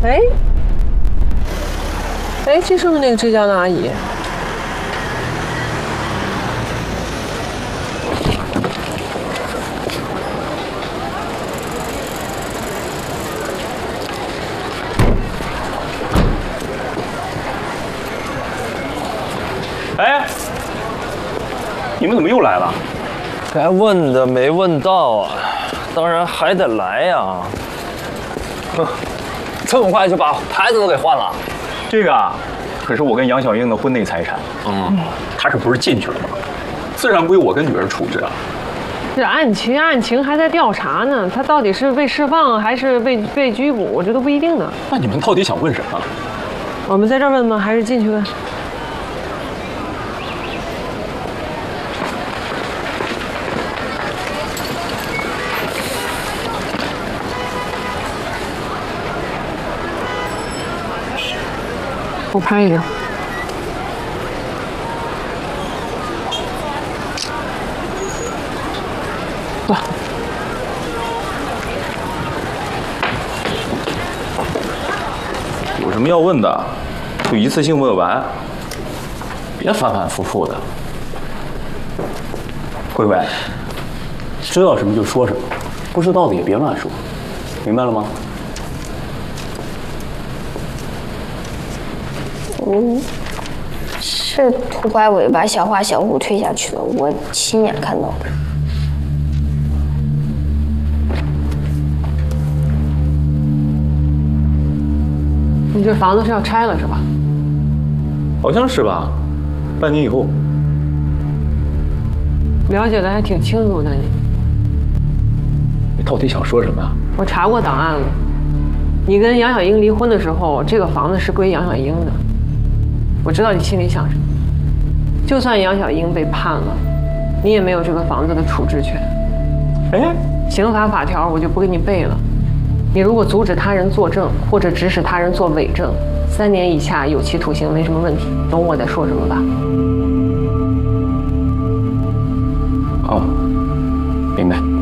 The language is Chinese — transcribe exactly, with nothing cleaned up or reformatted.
哎，哎，这是不是那个浙江的阿姨？ 哎，你们怎么又来了？ 该问的没问到啊，当然还得来呀。哼，这么快就把牌子都给换了？ 这个啊，可是我跟杨小英的婚内财产。嗯，他这不是进去了吗？自然归我跟女儿处置啊。 这案情案情还在调查呢，他到底是被释放还是被被拘捕，这都不一定呢。 那你们到底想问什么？ 我们在这儿问吗？还是进去问？我拍一张。走。 有什么要问的，就一次性问完，别反反复复的。慧慧，知道什么就说什么，不知道的也别乱说，明白了吗？ 嗯，是兔拐尾把小花小虎推下去的，我亲眼看到的。 你这房子是要拆了是吧？ 好像是吧，半年以后。 了解的还挺清楚的你。 你到底想说什么啊？ 我查过档案了，你跟杨小英离婚的时候，这个房子是归杨小英的。我知道你心里想什么。就算杨小英被判了，你也没有这个房子的处置权。 哎， 刑法法条我就不给你背了。你如果阻止他人作证，或者指使他人作伪证，三年以下有期徒刑没什么问题。懂我在说什么吧？ 好，明白。